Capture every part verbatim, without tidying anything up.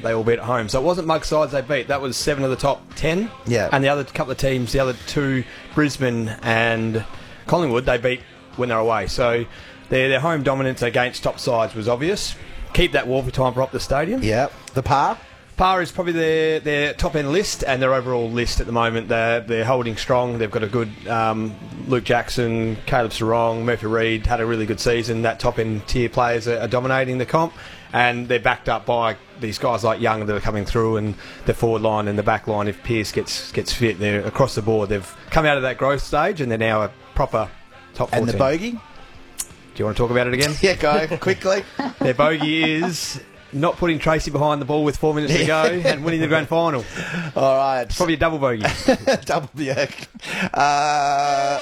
they all beat at home. So it wasn't mug sides they beat. That was seven of the top ten. Yeah. And the other couple of teams, the other two, Brisbane and Collingwood, they beat when they're away. So their, their home dominance against top sides was obvious. Keep that wall for time for Optus Stadium. Yeah. The par? Par is probably their, their top-end list and their overall list at the moment. They're, they're holding strong. They've got a good um, Luke Jackson, Caleb Sarong, Murphy Reid had a really good season. That top-end tier players are, are dominating the comp, and they're backed up by these guys like Young that are coming through, and the forward line and the back line. If Pearce gets gets fit, they're across the board. They've come out of that growth stage and they're now a proper top four And the team. bogey? Do you want to talk about it again? Yeah, go quickly. Their bogey is not putting Tracy behind the ball with four minutes to go and winning the grand final. All right. Probably a double bogey. Double, yeah. Uh,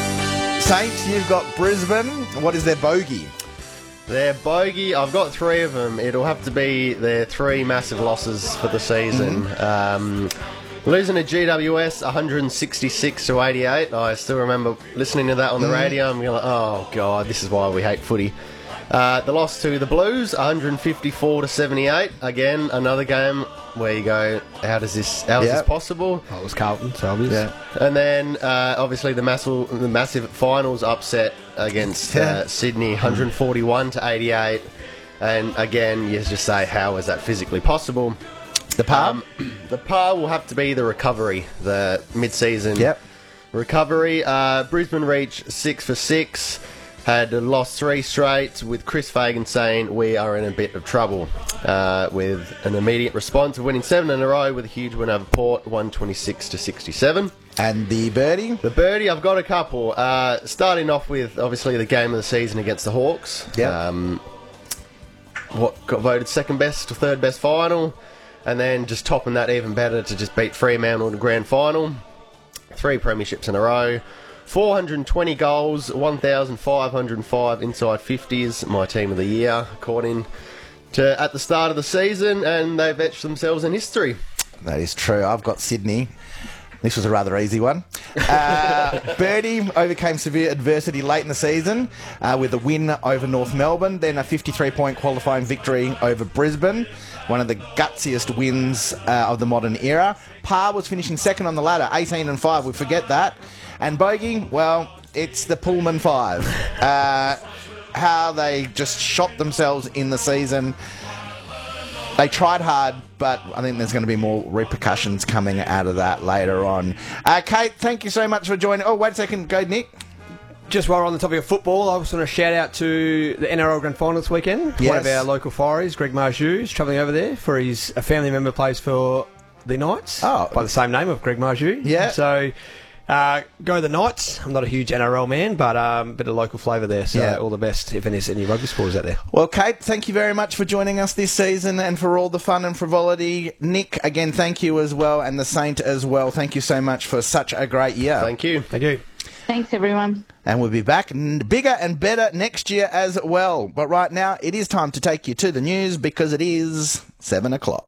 Saints, you've got Brisbane. What is their bogey? Their bogey, I've got three of them. It'll have to be their three massive losses for the season. Mm-hmm. Um, losing to G W S one sixty-six to eighty-eight. I still remember listening to that on the mm. radio. I'm like, oh, God, this is why we hate footy. Uh, the loss to the Blues, one fifty-four to seventy-eight. Again, another game where you go, how does this, how is yep. this possible? That was Carlton, so obvious. Yeah. And then, uh, obviously, the massive, the massive finals upset against uh, Sydney, one forty-one to eighty-eight. And again, you just say, how is that physically possible? The par? Um, the par will have to be the recovery, the mid-season yep. recovery. Uh, Brisbane reached six for six. Had lost three straight, with Chris Fagan saying we are in a bit of trouble, uh, with an immediate response of winning seven in a row with a huge win over Port, one twenty-six to sixty-seven. And the birdie? The birdie, I've got a couple. Uh, starting off with, obviously, the game of the season against the Hawks. Yeah. Um, what got voted second best or third best final. And then just topping that even better to just beat Fremantle in the grand final. Three premierships in a row. four hundred twenty goals, one thousand five hundred five inside fifties, my team of the year, according to at the start of the season, and they've etched themselves in history. That is true. I've got Sydney. This was a rather easy one. Uh, Birdie overcame severe adversity late in the season uh, with a win over North Melbourne, then a fifty-three point qualifying victory over Brisbane, one of the gutsiest wins uh, of the modern era. Par was finishing second on the ladder, eighteen and five, we forget that. And bogey, well, it's the Pullman Five. Uh, how they just shot themselves in the season. They tried hard, but I think there's going to be more repercussions coming out of that later on. Uh, Kate, thank you so much for joining. Oh, wait a second. Go, Nick. Just while we're on the topic of football, I just want to shout out to the N R L Grand Final this weekend. Yes. One of our local fireys, Greg Marjou, is travelling over there for his a family member plays for the Knights. Oh. By the same name of Greg Marjou. Yeah. So... Uh, go the Knights. I'm not a huge N R L man, but um, a bit of local flavour there. So Yeah. all the best if there's any rugby supporters out there. Well, Kate, thank you very much for joining us this season and for all the fun and frivolity. Nick, again, thank you as well, and the Saint as well. Thank you so much for such a great year. Thank you. Thank you. Thanks, everyone. And we'll be back n- bigger and better next year as well. But right now, it is time to take you to the news because it is seven o'clock.